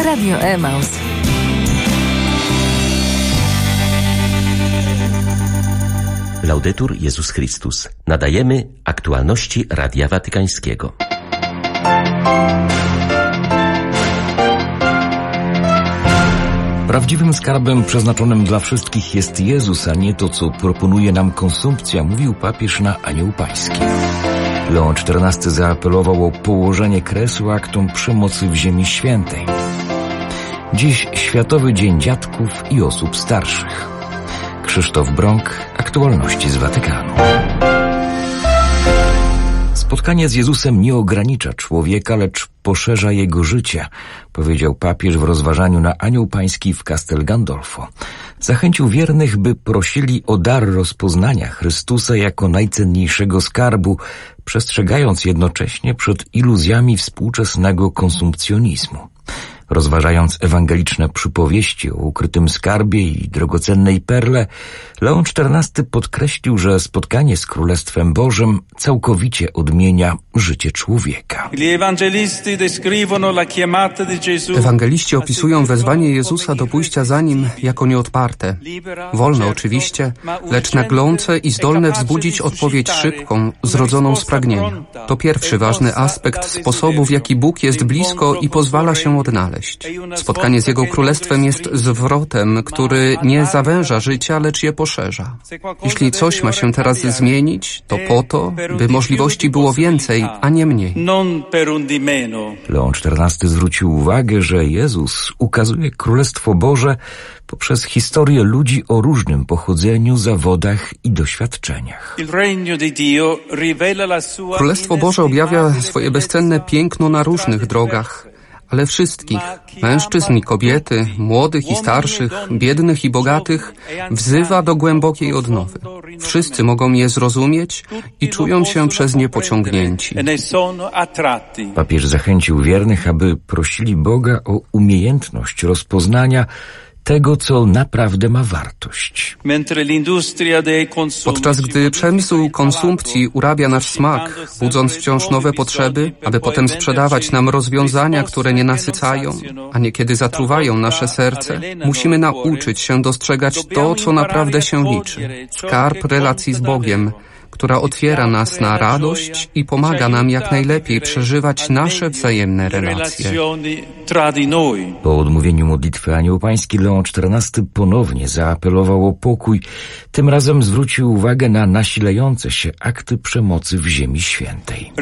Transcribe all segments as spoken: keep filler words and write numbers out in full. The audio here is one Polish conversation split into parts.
Radio Emaus. Laudetur Jezus Chrystus. Nadajemy aktualności Radia Watykańskiego. Prawdziwym skarbem przeznaczonym dla wszystkich jest Jezus, a nie to, co proponuje nam konsumpcja, mówił papież na Anioł Pański. Leon czternasty zaapelował o położenie kresu aktom przemocy w Ziemi Świętej. Dziś Światowy Dzień Dziadków i Osób Starszych. Krzysztof Brąk, aktualności z Watykanu. Spotkanie z Jezusem nie ogranicza człowieka, lecz poszerza jego życie, powiedział papież w rozważaniu na Anioł Pański w Castel Gandolfo. Zachęcił wiernych, by prosili o dar rozpoznania Chrystusa jako najcenniejszego skarbu, przestrzegając jednocześnie przed iluzjami współczesnego konsumpcjonizmu. Rozważając ewangeliczne przypowieści o ukrytym skarbie i drogocennej perle, Leon czternasty podkreślił, że spotkanie z Królestwem Bożym całkowicie odmienia życie człowieka. Ewangeliści opisują wezwanie Jezusa do pójścia za Nim jako nieodparte. Wolne oczywiście, lecz naglące i zdolne wzbudzić odpowiedź szybką, zrodzoną z pragnienia. To pierwszy ważny aspekt sposobu, w jaki Bóg jest blisko i pozwala się odnaleźć. Spotkanie z Jego Królestwem jest zwrotem, który nie zawęża życia, lecz je poszerza. Jeśli coś ma się teraz zmienić, to po to, by możliwości było więcej, a nie mniej. Leon czternasty zwrócił uwagę, że Jezus ukazuje Królestwo Boże poprzez historię ludzi o różnym pochodzeniu, zawodach i doświadczeniach. Królestwo Boże objawia swoje bezcenne piękno na różnych drogach, ale wszystkich, mężczyzn i kobiety, młodych i starszych, biednych i bogatych, wzywa do głębokiej odnowy. Wszyscy mogą je zrozumieć i czują się przez nie pociągnięci. Papież zachęcił wiernych, aby prosili Boga o umiejętność rozpoznania tego, co naprawdę ma wartość. Podczas gdy przemysł konsumpcji urabia nasz smak, budząc wciąż nowe potrzeby, aby potem sprzedawać nam rozwiązania, które nie nasycają, a niekiedy zatruwają nasze serce, musimy nauczyć się dostrzegać to, co naprawdę się liczy. Skarb relacji z Bogiem, która otwiera nas na radość i pomaga nam jak najlepiej przeżywać nasze wzajemne relacje. Po odmówieniu modlitwy Anioł Pański Leon czternasty ponownie zaapelował o pokój. Tym razem zwrócił uwagę na nasilające się akty przemocy w Ziemi Świętej.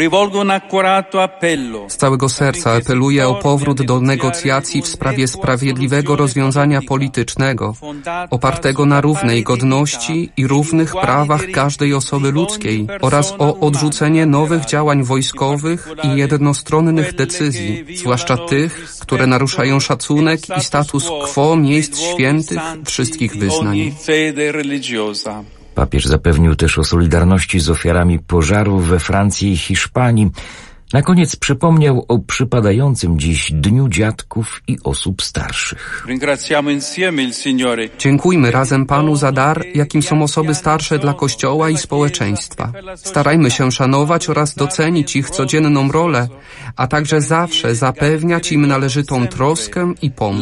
Z całego serca apeluję o powrót do negocjacji w sprawie sprawiedliwego rozwiązania politycznego, opartego na równej godności i równych prawach każdej osoby ludzkiej oraz o odrzucenie nowych działań wojskowych i jednostronnych decyzji, zwłaszcza tych, które naruszają szacunek i status quo miejsc świętych wszystkich wyznań. Papież zapewnił też o solidarności z ofiarami pożarów we Francji i Hiszpanii. Na koniec przypomniał o przypadającym dziś Dniu Dziadków i Osób Starszych. Dziękujmy razem Panu za dar, jakim są osoby starsze dla Kościoła i społeczeństwa. Starajmy się szanować oraz docenić ich codzienną rolę, a także zawsze zapewniać im należytą troskę i pomoc.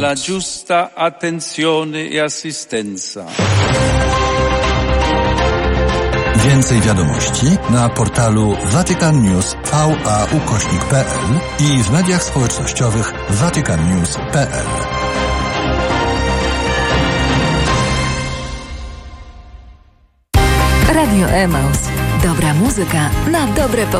Więcej wiadomości na portalu Vatican News V A ukośnik P L i w mediach społecznościowych Vatican News kropka P L. Radio Emaus. Dobra muzyka na dobre popołudnie.